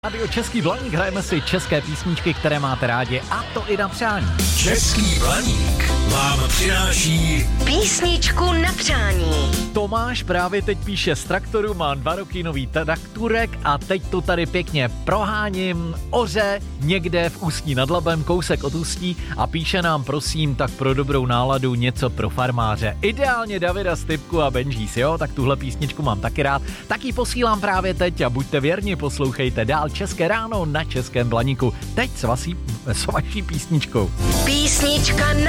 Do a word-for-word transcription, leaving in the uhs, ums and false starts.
Radio Český Blaník, hrajeme si české písničky, které máte rádi, a to i na přání. Český Blaník vám přináší písničku na přání. Tomáš právě teď píše z traktoru, má dva roky nový trakturek a teď to tady pěkně proháním, oře někde v Ústí nad Labem, kousek od Ústí, a píše nám, prosím, tak pro dobrou náladu něco pro farmáře. Ideálně Davida Stypku a Benžís, jo? Tak tuhle písničku mám taky rád. Tak ji posílám právě teď a buďte věrni, poslouchejte dál České ráno na Českém Blaníku. Teď s vaší, s vaší písničkou. Písnička na